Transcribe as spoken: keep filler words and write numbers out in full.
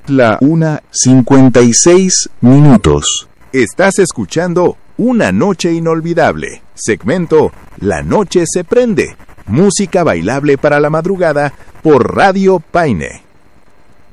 la una cincuenta y seis minutos. Estás escuchando Una Noche Inolvidable, segmento La Noche se Prende, música bailable para la madrugada por Radio Paine.